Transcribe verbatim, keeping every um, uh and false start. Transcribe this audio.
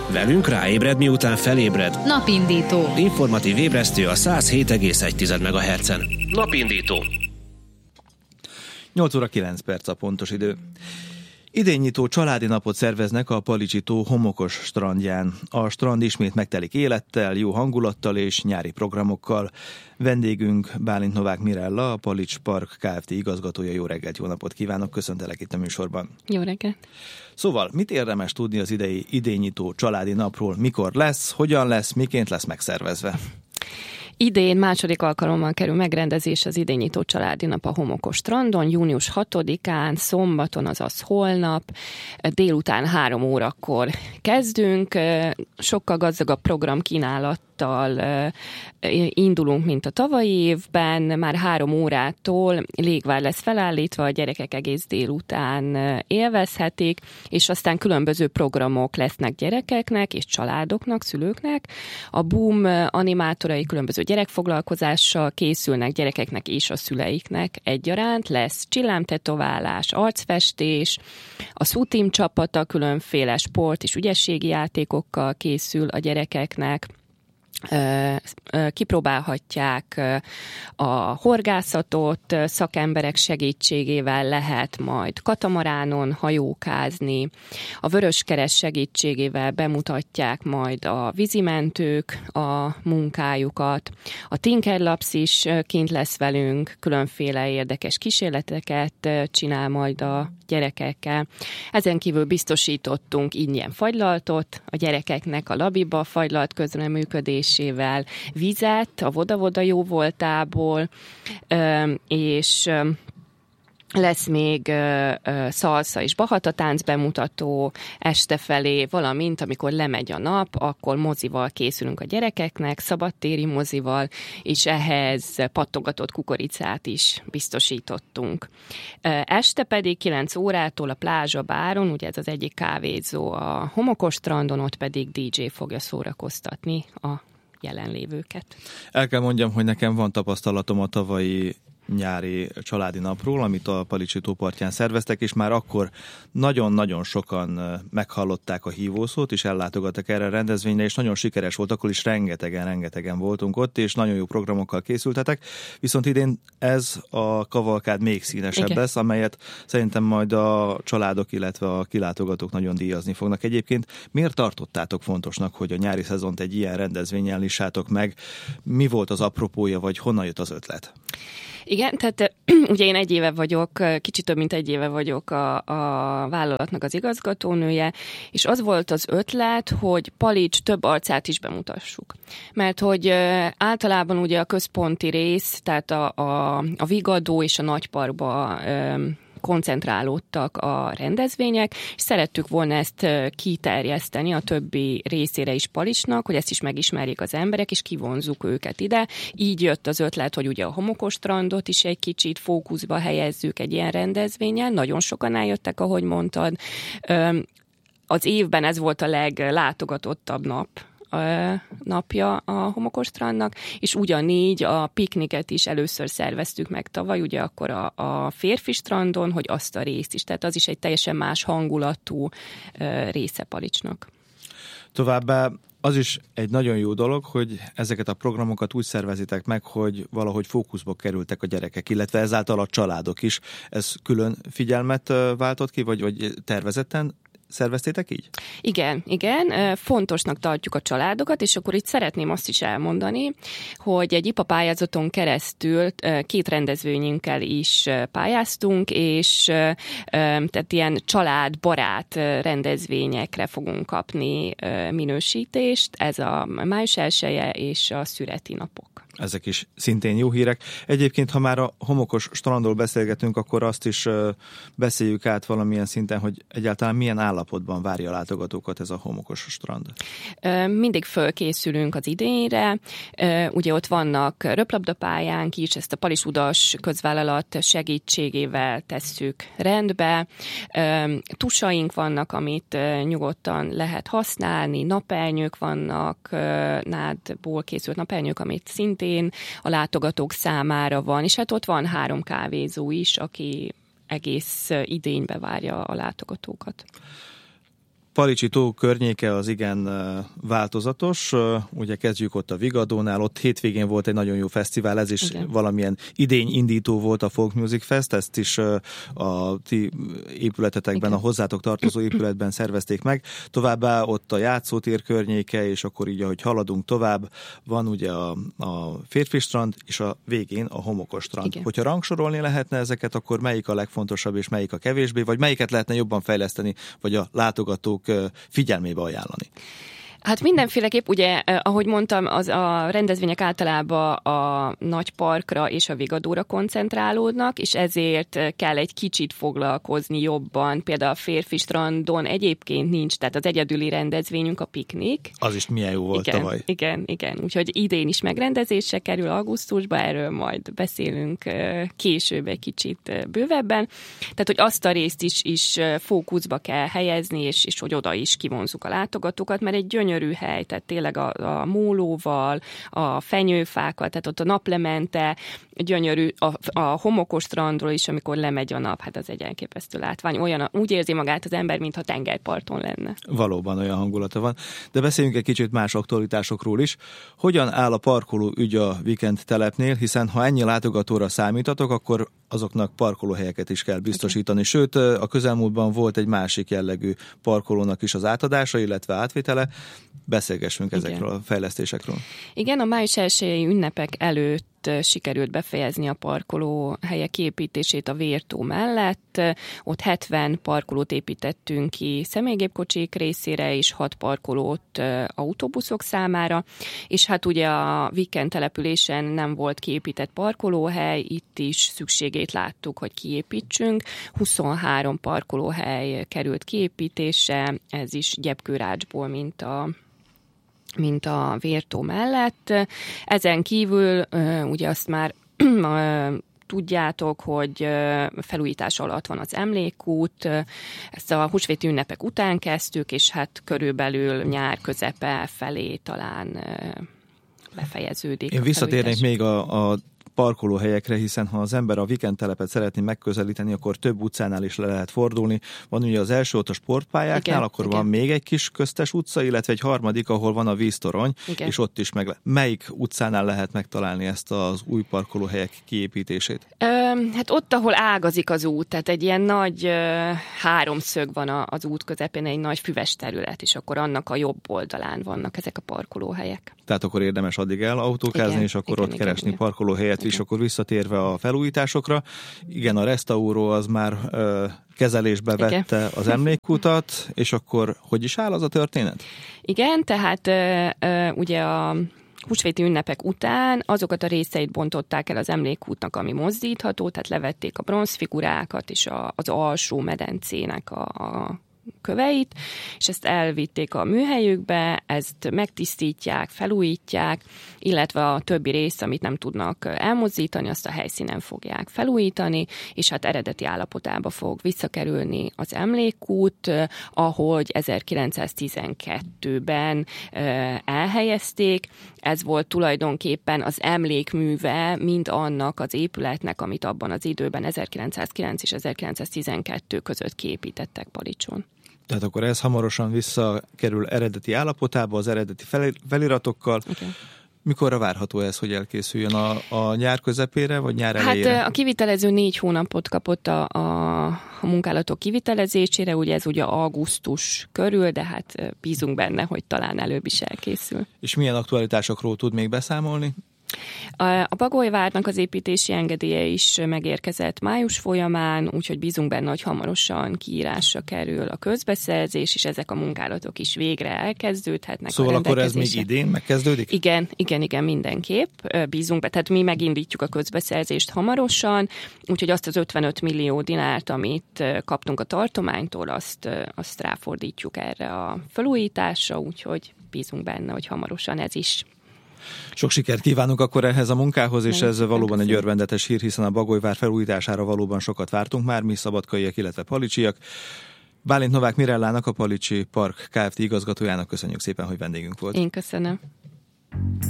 Velünk ráébred, miután felébred. Napindító. Informatív ébresztő a száz hét egész egy megahertzen. Napindító. nyolc óra kilenc perc a pontos idő. Idénynyitó családi napot szerveznek a Palicsi tó homokos strandján. A strand ismét megtelik élettel, jó hangulattal és nyári programokkal. Vendégünk Bálint Novák Mirella, a Palics Park Kft. Igazgatója. Jó reggelt, jó napot kívánok, köszöntelek itt a műsorban. Jó reggelt. Szóval, mit érdemes tudni az idei idénynyitó családi napról? Mikor lesz, hogyan lesz, miként lesz megszervezve? Idén második alkalommal kerül megrendezés az idénynyitó családi nap a homokos strandon, június hatodikán, szombaton, azaz holnap, délután három órakor kezdünk. Sokkal gazdagabb programkínálattal indulunk, mint a tavalyi évben. Már három órától légvár lesz felállítva, a gyerekek egész délután élvezhetik, és aztán különböző programok lesznek gyerekeknek és családoknak, szülőknek. A Boom animátorai különböző gyerekfoglalkozással készülnek gyerekeknek és a szüleiknek egyaránt. Lesz csillámtetoválás, arcfestés, a Szúteam csapata különféle sport és ügyességi játékokkal készül a gyerekeknek. Kipróbálhatják a horgászatot, szakemberek segítségével lehet majd katamaránon hajókázni, a Vöröskereszt segítségével bemutatják majd a vízimentők a munkájukat, a Tinker Labs is kint lesz velünk, különféle érdekes kísérleteket csinál majd a gyerekekkel. Ezen kívül biztosítottunk ingyen fagylaltot a gyerekeknek a Labiba fagylalt közreműködésével, vizet a Voda-Voda jó voltából, és lesz még szalsza és bahatatánc bemutató este felé, valamint amikor lemegy a nap, akkor mozival készülünk a gyerekeknek, szabadtéri mozival, és ehhez pattogatott kukoricát is biztosítottunk. Este pedig kilenc órától a Plázsa báron, ugye ez az egyik kávézó a homokos strandon, ott pedig dé dzsé fogja szórakoztatni a jelenlévőket. El kell mondjam, hogy nekem van tapasztalatom a tavalyi nyári családi napról, amit a Palicsi tó partján szerveztek, és már akkor nagyon-nagyon sokan meghallották a hívószót, és ellátogattak erre a rendezvényre, és nagyon sikeres volt, akkor is rengetegen-rengetegen voltunk ott, és nagyon jó programokkal készültetek, viszont idén ez a kavalkád még színesebb Igen. lesz, amelyet szerintem majd a családok, illetve a kilátogatók nagyon díjazni fognak. Egyébként miért tartottátok fontosnak, hogy a nyári szezont egy ilyen rendezvényen lissátok meg? Mi volt az apropója, vagy honnan jött az ötlet? Igen, tehát ugye én egy éve vagyok, kicsit több mint egy éve vagyok a, a vállalatnak az igazgatónője, és az volt az ötlet, hogy Palics több arcát is bemutassuk. Mert hogy általában ugye a központi rész, tehát a, a, a Vigadó és a Nagyparkba koncentrálódtak a rendezvények, és szerettük volna ezt kiterjeszteni a többi részére is Palicsnak, hogy ezt is megismerjék az emberek, és kivonzuk őket ide. Így jött az ötlet, hogy ugye a homokos strandot is egy kicsit fókuszba helyezzük egy ilyen rendezvényen. Nagyon sokan eljöttek, ahogy mondtad. Az évben ez volt a leglátogatottabb nap, napja a homokos strandnak, és ugyanígy a pikniket is először szerveztük meg tavaly, ugye akkor a, a férfi strandon, hogy azt a részt is, tehát az is egy teljesen más hangulatú része Palicsnak. Továbbá az is egy nagyon jó dolog, hogy ezeket a programokat úgy szervezitek meg, hogy valahogy fókuszba kerültek a gyerekek, illetve ezáltal a családok is. Ez külön figyelmet váltott ki, vagy, vagy tervezetten szerveztétek így? Igen, igen. Fontosnak tartjuk a családokat, és akkor itt szeretném azt is elmondani, hogy egy i pé á pályázaton keresztül két rendezvényünkkel is pályáztunk, és tehát ilyen családbarát rendezvényekre fogunk kapni minősítést. Ez a május elseje és a szüreti napok. Ezek is szintén jó hírek. Egyébként, ha már a homokos strandról beszélgetünk, akkor azt is beszéljük át valamilyen szinten, hogy egyáltalán milyen állapotban várja a látogatókat ez a homokos strand. Mindig fölkészülünk az idényre. Ugye ott vannak röplabdapályánk is, ezt a Palics Udas közvállalat segítségével tesszük rendbe. Tusaink vannak, amit nyugodtan lehet használni, napelnyők vannak, nádból készült napelnyők, amit szintén a látogatók számára van, és hát ott van három kávézó is, aki egész idénybe várja a látogatókat. Palicsi tó környéke az igen változatos, ugye kezdjük ott a Vigadónál, ott hétvégén volt egy nagyon jó fesztivál, ez is igen. valamilyen idényindító volt a Folk Music Fest, ezt is a ti épületetekben, igen. a hozzátok tartozó épületben szervezték meg. Továbbá ott a játszótér környéke, és akkor így, ahogy haladunk tovább, van ugye a, a férfi strand, és a végén a homokos strand. Igen. Hogyha rangsorolni lehetne ezeket, akkor melyik a legfontosabb, és melyik a kevésbé, vagy melyiket lehetne jobban fejleszteni, vagy a látogatók figyelmébe ajánlani? Hát mindenféleképp, ugye, ahogy mondtam, az a rendezvények általában a nagy parkra és a Vigadóra koncentrálódnak, és ezért kell egy kicsit foglalkozni jobban. Például a férfi strandon egyébként nincs, tehát az egyedüli rendezvényünk a piknik. Az is milyen jó volt igen, tavaly. Igen, igen. Úgyhogy idén is megrendezésre kerül augusztusban, erről majd beszélünk később egy kicsit bővebben. Tehát, hogy azt a részt is, is fókuszba kell helyezni, és, és hogy oda is kivonzuk a látogatókat, mert egy gyönyörű gyönyörű hely, tehát tényleg a, a mólóval, a fenyőfákkal, tehát ott a naplemente, gyönyörű, a, a homokos strandról is, amikor lemegy a nap, hát az egy elképesztő látvány. Olyan, úgy érzi magát az ember, mintha tengerparton lenne. Valóban olyan hangulata van. De beszéljünk egy kicsit más aktualitásokról is. Hogyan áll a parkoló ügy a Weekend telepnél, hiszen ha ennyi látogatóra számítatok, akkor azoknak parkolóhelyeket is kell biztosítani. Sőt, a közelmúltban volt egy másik jellegű parkolónak is az átadása, illetve átvétele. Beszélgessünk Igen. ezekről a fejlesztésekről. Igen, a május elsejei ünnepek előtt sikerült befejezni a parkoló helyek építését a Vértó mellett. Ott hetven parkolót építettünk ki személygépkocsik részére, és hat parkolót autóbuszok számára, és hát ugye a Weekend településen nem volt kiépített parkolóhely, itt is szükségét láttuk, hogy kiépítsünk. huszonhárom parkolóhely került kiépítésre, ez is gyepkőrácsból, mint a mint a Vértó mellett. Ezen kívül ugye azt már tudjátok, hogy felújítás alatt van az Emlékút, ezt a húsvéti ünnepek után kezdtük, és hát körülbelül nyár közepe felé talán befejeződik. Én visszatérnék még a, a parkolóhelyekre, hiszen ha az ember a Weekend telepet szeretné megközelíteni, akkor több utcánál is le lehet fordulni. Van ugye az első ott a sportpályáknál, igen, akkor igen. van még egy kis köztes utca, illetve egy harmadik, ahol van a víztorony, igen. és ott is meg. Melyik utcánál lehet megtalálni ezt az új parkolóhelyek kiépítését? Ö, hát ott, ahol ágazik az út, tehát egy ilyen nagy ö, háromszög van a, az út közepén, egy nagy füves terület, és akkor annak a jobb oldalán vannak ezek a parkolóhelyek. Tehát akkor érdemes addig elautókázni, igen, és akkor igen, ott igen, keresni igen. parkolóhelyet, és akkor visszatérve a felújításokra. Igen, a restauró az már ö, kezelésbe vette igen. az Emlékútat, és akkor hogy is áll az a történet? Igen, tehát ö, ö, ugye a húsvéti ünnepek után azokat a részeit bontották el az Emlékútnak, ami mozdítható, tehát levették a bronzfigurákat és a, az alsó medencének a, a köveit, és ezt elvitték a műhelyükbe, ezt megtisztítják, felújítják, illetve a többi rész, amit nem tudnak elmozdítani, azt a helyszínen fogják felújítani, és hát eredeti állapotába fog visszakerülni az Emlékút, ahogy ezerkilencszáztizenkettőben elhelyezték. Ez volt tulajdonképpen az emlékműve mind annak az épületnek, amit abban az időben ezerkilencszázkilenc és ezerkilencszáztizenkettő között kiépítettek Palicson. Tehát akkor ez hamarosan visszakerül eredeti állapotába, az eredeti feliratokkal. Okay. Mikorra várható ez, hogy elkészüljön a, a nyár közepére, vagy nyár elejére? Hát a kivitelező négy hónapot kapott a, a, a munkálatok kivitelezésére, ugye ez ugye augusztus körül, de hát bízunk benne, hogy talán előbb is elkészül. És milyen aktualitásokról tud még beszámolni? A Bagolyvárnak az építési engedélye is megérkezett május folyamán, úgyhogy bízunk benne, hogy hamarosan kiírásra kerül a közbeszerzés, és ezek a munkálatok is végre elkezdődhetnek. Szóval akkor ez még idén megkezdődik? Igen, igen, igen, mindenképp. Bízunk be, tehát mi megindítjuk a közbeszerzést hamarosan, úgyhogy azt az ötvenöt millió dinárt, amit kaptunk a tartománytól, azt, azt ráfordítjuk erre a felújításra, úgyhogy bízunk benne, hogy hamarosan ez is. Sok sikert kívánunk akkor ehhez a munkához, és ez valóban egy örvendetes hír, hiszen a Bagolyvár felújítására valóban sokat vártunk már, mi szabadkaiak, illetve palicsiak. Bálint Novák Mirellának, a Palicsi Park Kft. Igazgatójának köszönjük szépen, hogy vendégünk volt. Én köszönöm.